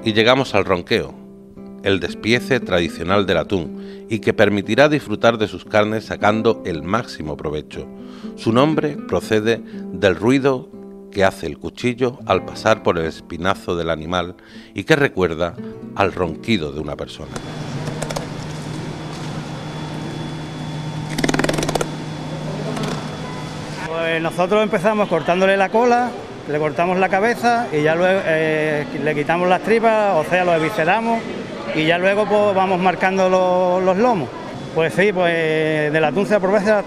Y llegamos al ronqueo, el despiece tradicional del atún y que permitirá disfrutar de sus carnes sacando el máximo provecho. Su nombre procede del ruido que hace el cuchillo al pasar por el espinazo del animal y que recuerda al ronquido de una persona. Pues nosotros empezamos cortándole la cola, le cortamos la cabeza y ya luego le quitamos las tripas, o sea, lo evisceramos y ya luego pues vamos marcando los lomos. Pues sí, pues del atún se aprovecha